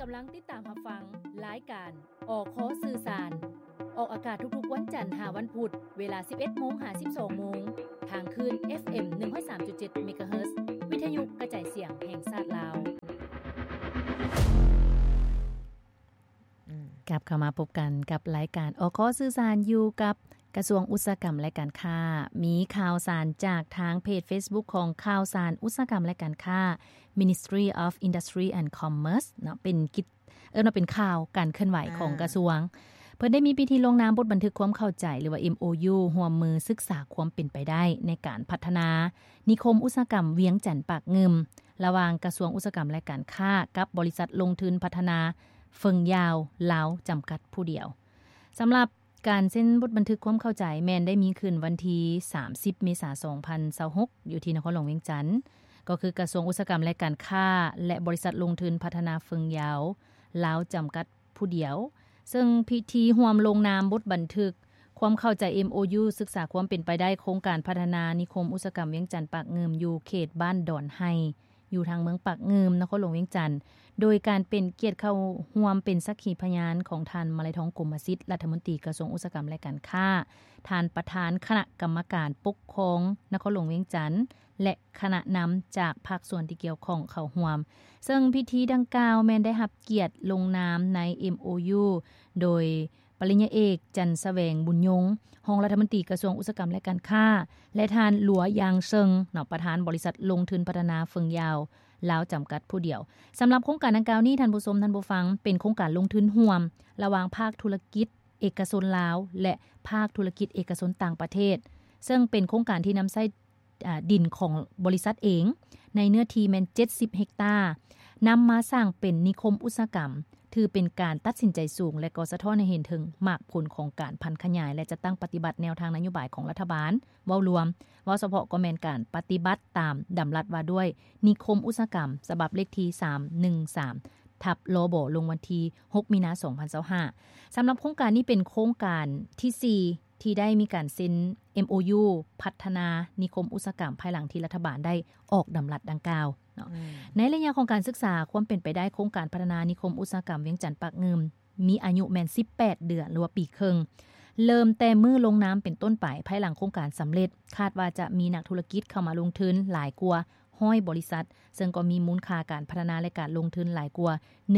ำลังติดตามรับฟังรายการออขอสื่อสารออกอากาศทุกๆวันจันทร์ถึงวันพุธเวลา 11:00 น. ถึง 12:00 น. ทางคลื่น FM 103.7 MHz วิทยุกระจายเสียงแห่งชาติลาวกลับเข้ามาพบกันกับรายการออขอสื่อสารอยู่กับกระทรวงอุตสาหกรรมและการค้ามีข่าวสารจากทางเพจ Facebook ของข่าวสารอุตสาหกรรมและการค้า Ministry of Industry and Commerce เนาะเป็นข่าวการเคลื่อนไหวของกระทรวงเพิ่นได้มีพิธีลงนามบทบันทึกความเข้าใจหรือว่า MOU ร่วมมือศึกษาความเป็นไปได้ในการพัฒนานิคมอุตสาหกรรมเวียงจันทน์ปากงึมระหว่างกระทรวงอุตสาหกรรมและการค้ากับบริษัทลงทุนพัฒนาเฟิงยาวลาวจำกัดผู้เดียวสำหรับการเซ็นบทบันทึกความเข้าใจแม่นได้มีขึ้นวันที่30เมษายน2026อยู่ที่นครหลวงเวียงจันทน์ก็คือกระทรวงอุตสาหกรรมและการค้าและบริษัทลงทุนพัฒนาเฟิงยาวลาวจำกัดผู้เดียวซึ่งพิธีร่วมลงนามบทบันทึกความเข้าใจ MOU ศึกษาความเป็นไปได้โครงการพัฒนานิคมอุตสาหกรรมเวียงจันทน์ปากงึมอยู่เขตบ้านดอนไฮอยู่ทางเมืองปากงึมนครหลวงเวียงจันทน์โดยการเป็นเกียรติเข้าร่วมเป็นสักขีพยานของท่านมาลัยทองกรมสิทธิ์รัฐมนตรีกระทรวงอุตสาหกรรมและการค้าท่านประธานคณะกรรมการปกครองนครหลวงเวียงจันทน์และคณะนำจากภาคส่วนที่เกี่ยวข้องเข้าร่วมซึ่งพิธีดังกล่าวแม้นได้รับเกียรติลงนามใน MOU โดยปริญญาเอกจันทร์แสวงบุญยงรองรัฐมนตรีกระทรวงอุตสาหกรรมและการค้าและท่านหลัวยางเซิงประธานบริษัทลงทุนพัฒนาเฟิงยาวลาวจำกัดผู้เดียวสำหรับโครงการดังกล่าวนี้ท่านผู้ชมท่านผู้ฟังเป็นโครงการลงทุนร่วมระหว่างภาคธุรกิจเอกชนลาวและภาคธุรกิจเอกชนต่างประเทศซึ่งเป็นโครงการที่นำใช้ดินของบริษัทเองในเนื้อที่แม่น70เฮกตาร์นำมาสร้างเป็นนิคมอุตสาหกรรมถือเป็นการตัดสินใจสูงและก็สะท้อนให้เห็นถึงมากผลของการพันขยายและจะตั้งปฏิบัติแนวทางนโยบายของรัฐบาลเว้ารวมว่าเฉพาะก็แม่นการปฏิบัติตามดำรัสว่าด้วยนิคมอุตสาหกรรมฉบับเลขที่313ทับลบลงวันที่6มีนาคม2025สำหรับโครงการนี้เป็นโครงการที่4ที่ได้มีการเซ็น MOU พัฒนานิคมอุตสาหกรรมภายหลังที่รัฐบาลได้ออกดำรัสดังกล่าวในระยะของการศึกษาความเป็นไปได้โครงการพัฒนานิคมอุตสาหกรรมเวียงจันทน์ปากงึมมีอายุแม่น18เดือนหรือว่าปีครึ่งเริ่มแต่มือลงน้ำเป็นต้นไปภายหลังโครงการสำเร็จคาดว่าจะมีนักธุรกิจเข้ามาลงทุนหลายกว่า100บริษัทซึ่งก็มีมูลค่าการพัฒนาและการลงทุนหลายกว่า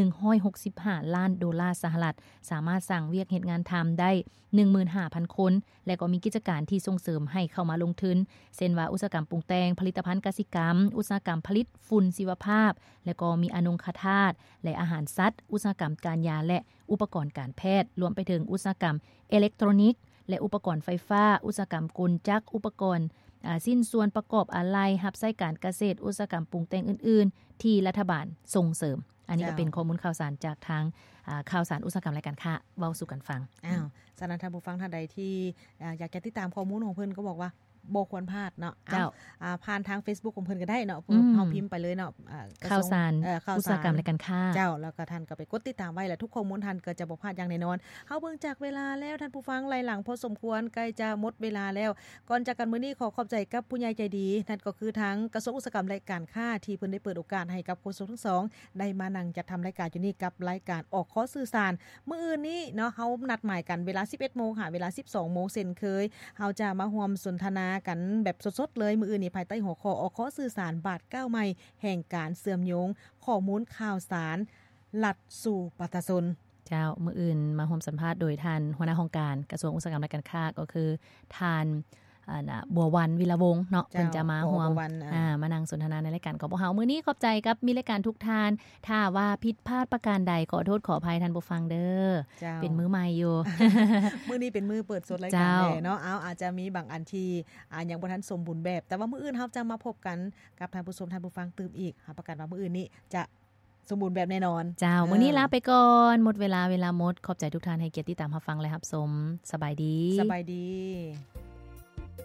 165ล้านดอลลาร์สหรัฐสามารถสร้างเวียกเฮ็ดงานทำได้ 15,000 คนและก็มีกิจการที่ส่งเสริมให้เข้ามาลงทุนเช่นว่าอุตสาหกรรมปรุงแต่งผลิตภัณฑ์กสิกรรมอุตสาหกรรมผลิตฝุ่นชีวภาพและก็มีอนงคธาตุและอาหารสัตว์อุตสาหกรรมการยาและอุปกรณ์การแพทย์รวมไปถึงอุตสาหกรรมอิเล็กทรอนิกส์และอุปกรณ์ไฟฟ้าอุตสาหกรรมกลจักรอุปกรณ์สิ้นส่วนประกอบอะไหล่รับใช้การเกษตรอุตสาหกรรมปรุงแต่งอื่นๆที่รัฐบาลส่งเสริมอันนี้ก็เป็นข้อมูลข่าวสารจากทางข่าวสารอุตสาหกรรมและการค้าเว้าสู่กันฟังสำหรับท่านผู้ฟังท่านใดที่อยากจะติดตามข้อมูลของเพิ่นก็บอกว่าบ่ควรพลาดเนาะผ่านทาง Facebook ของเพิ่นก็ได้เนาะเฮาพิมพ์ไปเลยเนาะข่าวสารอุตสาหกรรมและการค้าเจ้าแล้วก็ท่านก็ไปกดติดตามไว้แล้วทุกข้อมูลท่านก็จะบ่พลาดอย่างแน่นอนเฮาเบิ่งจากเวลาแล้วท่านผู้ฟังไล่หลังพอสมควรใกล้จะหมดเวลาแล้วก่อนจากกันมื้อนี้ขอขอบใจกับผู้ใหญ่ใจดีนั่นก็คือทางกระทรวงอุตสาหกรรมและการค้าที่เพิ่นได้เปิดโอกาสให้กับโฆษกทั้งสองได้มานั่งจัดทำรายการอยู่นี่กับรายการออกข้อสื่อสารมื้ออื่นนี้เนาะเฮานัดหมายกันเวลา 11:00 นเวลา 12:00 นเช่นเคยเฮาจะมาร่วมสนทนากันแบบสดๆเลยมื้ออื่นนี้ภายใต้หัวข้อออกข้อสื่อสารบาท9ใหม่แห่งการเสื่อมโยงข้อมูลข่าวสารลัดสู่ประชาชนเจ้ามื้ออื่นมาร่วมสัมภาษณ์โดยท่านหัวหน้าโครงการกระทรวงอุตสาหกรรมและการค้าก็คือท่านบัววันวิรวงศ์เนาะเพิ่นจะมาร่วมมานั่งสนทนาในรายการของพวกเฮามื้อนี้ขอบใจกับมีรายการทุกท่านถ้าว่าผิดพลาดประการใดขอโทษขออภัยท่านผู้ฟังเด้อเป็นมื้อใหม่อยู่มื้อนี้เป็นมื้อเปิดสดรายการเนาะอาจจะมีบางอันที่ยังบ่ทันสมบูรณ์แบบแต่ว่ามื้ออื่นเฮาจะมาพบกันกับท่านผู้ชมท่านผู้ฟังตื่มอีกประกันว่ามื้ออื่นนี้จะสมบูรณ์แบบแน่นอนเจ้ามื้อนี้ลาไปก่อนหมดเวลาหมดขอบใจทุกท่านให้เกียรติติดตามรับฟังและรับชมสบายดี